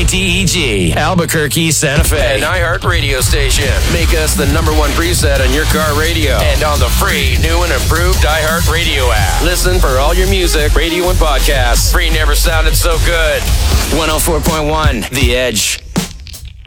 KTEG, Albuquerque, Santa Fe. An iHeart radio station. Make us the number one preset on your car radio. And on the free, new and improved iHeart radio app. Listen for all your music, radio, and podcasts. Free never sounded so good. 104.1, The Edge.